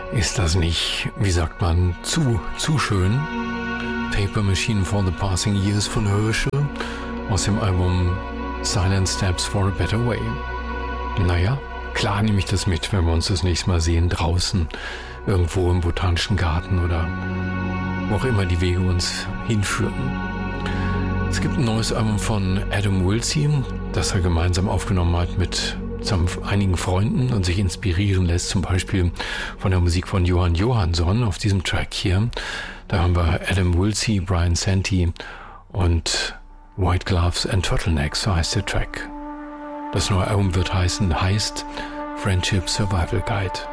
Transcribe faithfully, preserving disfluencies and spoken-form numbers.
Ist das nicht, wie sagt man, zu, zu schön? Paper Machine for the Passing Years von Herschel aus dem Album Silent Steps for a Better Way. Naja, klar nehme ich das mit, wenn wir uns das nächste Mal sehen, draußen, irgendwo im Botanischen Garten oder wo auch immer die Wege uns hinführen. Es gibt ein neues Album von Adam Wilsey, das er gemeinsam aufgenommen hat mit einigen Freunden und sich inspirieren lässt, zum Beispiel von der Musik von Johann Johansson auf diesem Track hier. Da haben wir Adam Wilsey, Brian Santi und White Gloves and Turtlenecks, so heißt der Track. Das neue Album wird heißen, heißt Friendship Survival Guide.